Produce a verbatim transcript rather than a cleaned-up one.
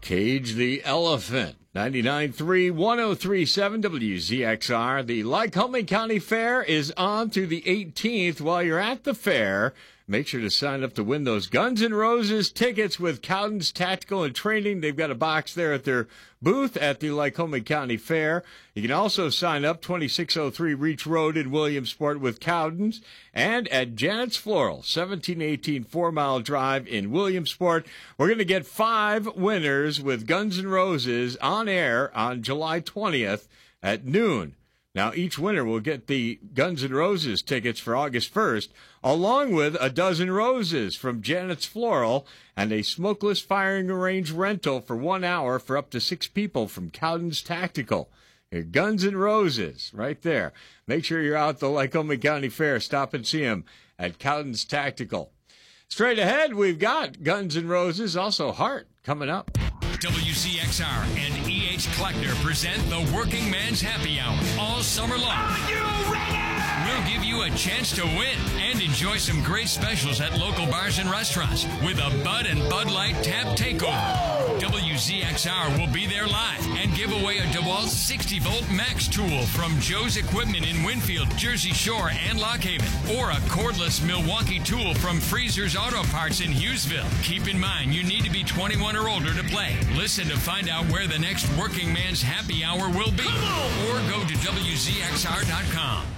Cage the Elephant. ninety-nine point three, one oh three point seven W Z X R. The Lycoming County Fair is on through the eighteenth. While you're at the fair, make sure to sign up to win those Guns N' Roses tickets with Cowden's Tactical and Training. They've got a box there at their booth at the Lycoming County Fair. You can also sign up twenty-six oh three Reach Road in Williamsport with Cowden's, and at Janet's Floral, seventeen eighteen Four Mile Drive in Williamsport. We're going to get five winners with Guns N' Roses on air on July twentieth at noon. Now, each winner will get the Guns N' Roses tickets for August first, along with a dozen roses from Janet's Floral and a smokeless firing range rental for one hour for up to six people from Cowden's Tactical. Your Guns N' Roses right there. Make sure you're out at the Lycoming County Fair. Stop and see them at Cowden's Tactical. Straight ahead, we've got Guns N' Roses, also Heart, coming up. W C X R and E H Kleckner present the Working Man's Happy Hour all summer long. Are you ready? We'll give you a chance to win and enjoy some great specials at local bars and restaurants with a Bud and Bud Light Tap Takeover. W Z X R will be there live and give away a DeWalt sixty volt Max tool from Joe's Equipment in Winfield, Jersey Shore, and Lock Haven, or a cordless Milwaukee tool from Freezer's Auto Parts in Hughesville. Keep in mind, you need to be twenty-one or older to play. Listen to find out where the next Working Man's Happy Hour will be, or go to W Z X R dot com.